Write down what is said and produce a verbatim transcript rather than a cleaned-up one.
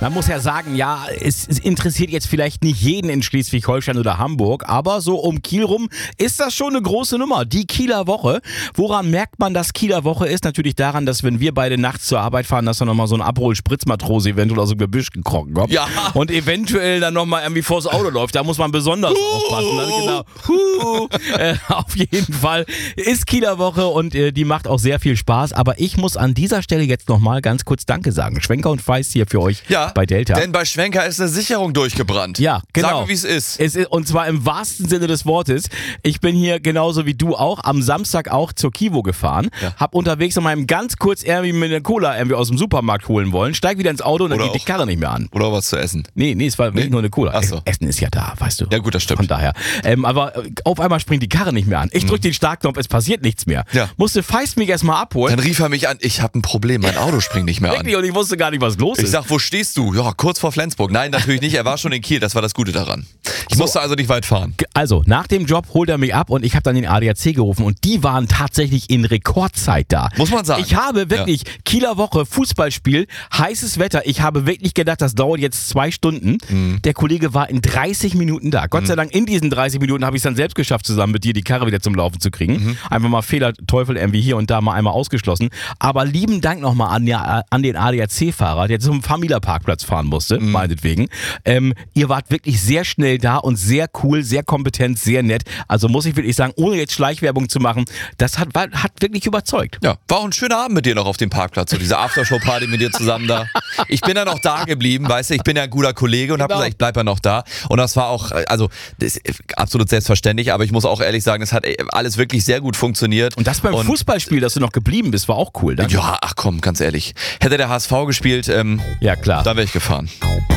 Man muss ja sagen, ja, es, es interessiert jetzt vielleicht nicht jeden in Schleswig-Holstein oder Hamburg, aber so um Kiel rum ist das schon eine große Nummer. Die Kieler Woche. Woran merkt man, dass Kieler Woche ist? Natürlich daran, dass wenn wir beide nachts zur Arbeit fahren, dass da nochmal so ein Aperol-Spritzmatrose eventuell aus dem Gebüsch gekrochen kommt. Ja. Und eventuell dann nochmal irgendwie vors Auto läuft. Da muss man besonders uh, aufpassen. Also genau. Uh, äh, auf jeden Fall ist Kieler Woche und äh, die macht auch sehr viel Spaß. Aber ich muss an dieser Stelle jetzt nochmal ganz kurz Danke sagen. Schwenker und Feist hier für euch Ja, bei Delta. denn bei Schwenker ist eine Sicherung durchgebrannt. Ja, genau. Sagen wir, wie es ist. Es ist. Und zwar im wahrsten Sinne des Wortes. Ich bin hier genauso wie du auch am Samstag auch zur Kivo gefahren. Ja. Hab unterwegs noch mal ganz kurz irgendwie mit einer Cola irgendwie aus dem Supermarkt holen wollen. Steig wieder ins Auto und dann Oder geht die Karre nicht mehr an. Oder auch was zu essen. Nee, nee, es war wirklich Nee? nur eine Cola. Ach so. Essen ist ja da, weißt du. Ja gut, das stimmt. Von daher. Ähm, aber äh, auf einmal springt die Karre nicht mehr an. Ich drück mhm. den Startknopf, es passiert nichts mehr. Ja. Musste Feist mich erstmal abholen. Dann rief er mich an, ich habe ein Problem, mein Auto springt nicht mehr an. Wirklich, und ich wusste gar nicht, was los ist. Ich sag, wo stehst du? Ja, kurz vor Flensburg. Nein, natürlich nicht, er war schon in Kiel, das war das Gute daran. Ich So. musste also nicht weit fahren. Also, nach dem Job holt er mich ab und ich habe dann den A D A C gerufen und die waren tatsächlich in Rekordzeit da. Muss man sagen. Ich habe wirklich, ja. Kieler Woche, Fußballspiel, heißes Wetter. Ich habe wirklich gedacht, das dauert jetzt zwei Stunden. Mhm. Der Kollege war in dreißig Minuten da. Gott mhm. sei Dank, in diesen dreißig Minuten habe ich es dann selbst geschafft, zusammen mit dir die Karre wieder zum Laufen zu kriegen. Mhm. Einfach mal Fehler, Teufel irgendwie hier und da mal einmal ausgeschlossen. Aber lieben Dank nochmal an, ja, an den A D A C-Fahrer, der zum Famila-Parkplatz fahren musste, mhm. meinetwegen. Ähm, ihr wart wirklich sehr schnell da und sehr cool, sehr kompetent, sehr nett. Also muss ich wirklich sagen, ohne jetzt Schleichwerbung zu machen, das hat, war, hat wirklich überzeugt. Ja, war auch ein schöner Abend mit dir noch auf dem Parkplatz, so diese Aftershow-Party mit dir zusammen da. Ich bin ja noch da geblieben, weißt du, ich bin ja ein guter Kollege und genau. habe gesagt, ich bleib ja noch da. Und das war auch, also das ist absolut selbstverständlich, aber ich muss auch ehrlich sagen, es hat alles wirklich sehr gut funktioniert. Und das beim und Fußballspiel, dass du noch geblieben bist, war auch cool. Danke. Ja, ach komm, ganz ehrlich. Hätte der H S V gespielt, ähm, ja klar, dann wäre ich gefahren.